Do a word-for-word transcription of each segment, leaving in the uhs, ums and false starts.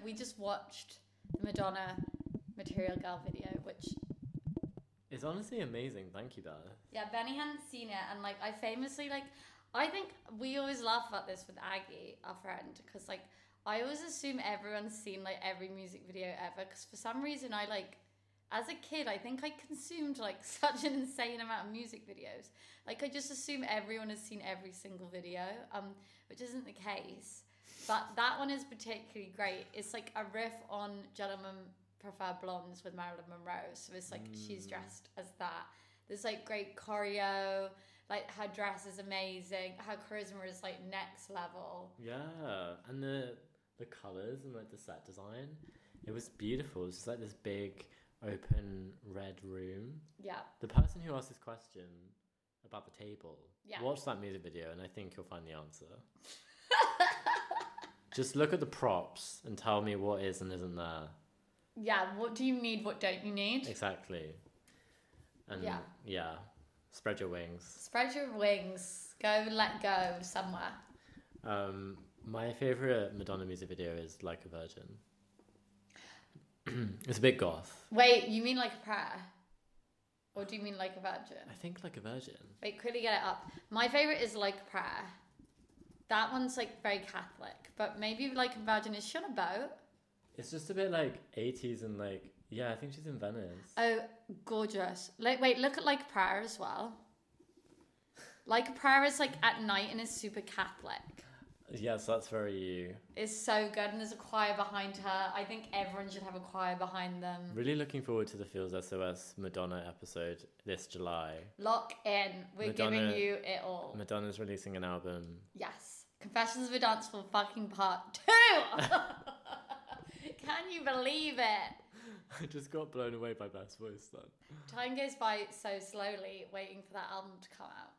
we just watched the Madonna Material Girl video, which it's honestly amazing. Thank you, Beth. Yeah, Benny hadn't seen it, and like I famously like I think we always laugh about this with Aggie, our friend, because like I always assume everyone's seen like every music video ever, because for some reason I like as a kid I think I consumed like such an insane amount of music videos. Like I just assume everyone has seen every single video, um, which isn't the case. But that one is particularly great. It's like a riff on Gentlemen Prefer Blondes with Marilyn Monroe. So it's like mm. she's dressed as that. There's like great choreo. Like her dress is amazing. Her charisma is like next level. Yeah, and the the colors and like the set design, it was beautiful. It's just like this big open red room. Yeah. The person who asked this question about the table, yeah. watch that music video, and I think you'll find the answer. Just look at the props and tell me what is and isn't there. Yeah, what do you need, what don't you need? Exactly. And yeah, yeah. Spread your wings. Spread your wings. Go let go somewhere. Um, my favourite Madonna music video is Like a Virgin. It's a bit goth. Wait, you mean Like a Prayer? Or do you mean Like a Virgin? I think Like a Virgin. Wait, quickly get it up. My favourite is Like a Prayer. That one's like very Catholic, but maybe Like a Virgin is she on a boat? It's just a bit like eighties and like, yeah, I think she's in Venice. Oh, gorgeous. Like, wait, look at Like a Prayer as well. Like a Prayer is like at night and is super Catholic. Yes, that's very you. It's so good, and there's a choir behind her. I think everyone should have a choir behind them. Really looking forward to the Feels S O S Madonna episode this July. Lock in. We're Madonna, giving you it all. Madonna's releasing an album. Yes. Confessions of a Dance for fucking part two. Can you believe it? I just got blown away by Beth's voice then. Time goes by so slowly waiting for that album to come out.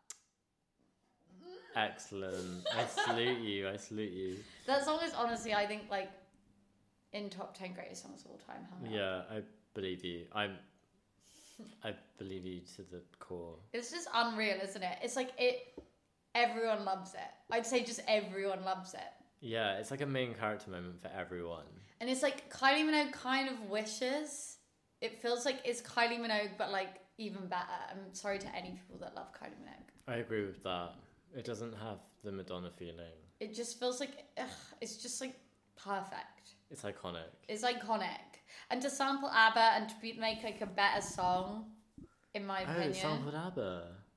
Excellent. I salute you. I salute you. That song is honestly, I think, like, in top ten greatest songs of all time. Yeah, I believe you. I'm. I believe you to the core. It's just unreal, isn't it? It's like it. Everyone loves it. I'd say just everyone loves it. Yeah, it's like a main character moment for everyone. And it's like Kylie Minogue kind of wishes. It feels like it's Kylie Minogue, but like even better. I'm sorry to any people that love Kylie Minogue. I agree with that. It doesn't have the Madonna feeling. It just feels like, ugh, it's just like perfect. It's iconic. It's iconic. And to sample ABBA and to be, make like a better song, in my opinion. Oh, it sampled ABBA.